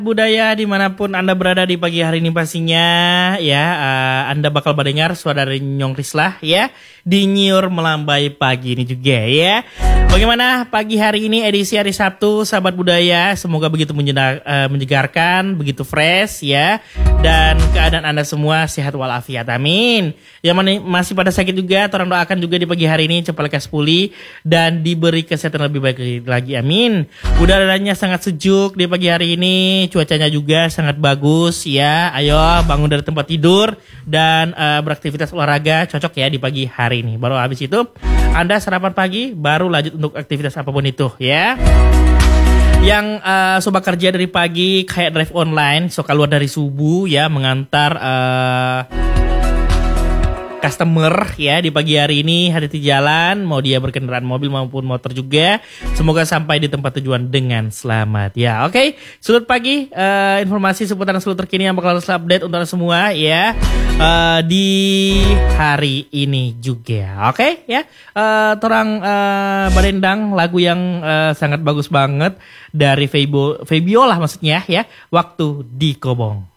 Budaya dimanapun Anda berada di pagi hari ini pastinya ya Anda bakal mendengar suara dari Nyong Rislah ya di Nyiur Melambai pagi ini juga ya. Bagaimana pagi hari ini edisi hari Sabtu sahabat budaya, semoga begitu menyegarkan, begitu fresh ya, dan keadaan Anda semua sehat walafiat, amin. Yang masih pada sakit juga, tolong doakan juga di pagi hari ini cepat lekas pulih dan diberi kesehatan lebih baik lagi, amin. Udaranya sangat sejuk di pagi hari ini, cuacanya juga sangat bagus ya. Ayo bangun dari tempat tidur dan beraktivitas olahraga cocok ya di pagi hari ini. Baru habis itu Anda sarapan pagi, baru lanjut untuk aktivitas apapun itu ya. Yang sobat kerja dari pagi kayak drive online, so keluar dari subuh ya, mengantar customer ya di pagi hari ini, hati-hati jalan, mau dia berkendaraan mobil maupun motor juga, semoga sampai di tempat tujuan dengan selamat ya. Oke, sudut pagi, informasi seputar seluruh terkini yang bakal update untuk semua ya di hari ini juga. Oke ya, torang barendang lagu yang sangat bagus banget dari Febio lah maksudnya ya, Waktu di Kobong.